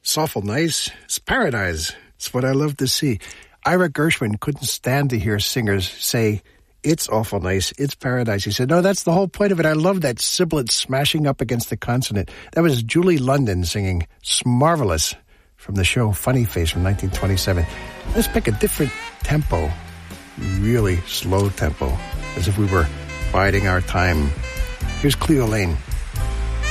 It's awful nice. It's paradise. It's what I love to see. Ira Gershwin couldn't stand to hear singers say, it's awful nice, it's paradise. He said, no, that's the whole point of it. I love that sibilant smashing up against the consonant. That was Julie London singing Marvelous from the show Funny Face from 1927. Let's pick a different tempo, really slow tempo, as if we were biding our time. Here's Cleo Lane.